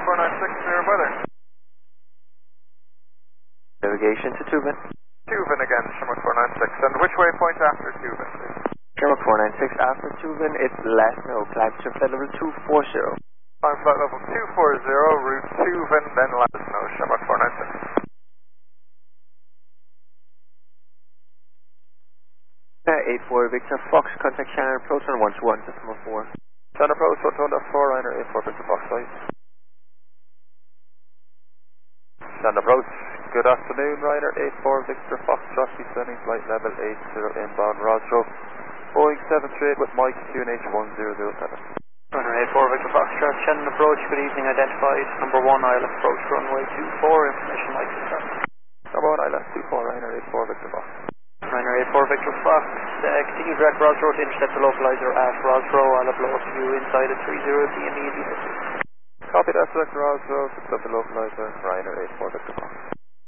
496, clear weather. Navigation to Tuvan. Tuvan again, Shamrock 496. And which waypoint after Tuvan, please? Shamrock 496, after Tuvan, it's last no, climb to flight level 240. Climb flight level 240, route Tuvan, then last no, Shamrock 496. 84 Victor Fox, contact Shannon approach on 121, decimal 4. Shannon approach, 121.4, Ryanair 84 Victor Fox, right? Shannon approach, good afternoon, Ryanair 84 Victor Fox, descending flight level 80 inbound Rosgrove, Boeing 738 with Mike QNH 1007. Ryanair 84 Victor Fox, Shannon approach, good evening, identified, number 1 Isle approach, runway 24, information Mike Scott. Number 1 Isle 24, Ryanair 84 Victor Fox. Ryanair 84 Victor Fox, continue direct Rosrow to intercept the localizer at Rosrow. I'll have lost you inside at 30, be immediately. Copy that, select Rosrow, intercept the localizer, Ryanair 84 Victor Fox.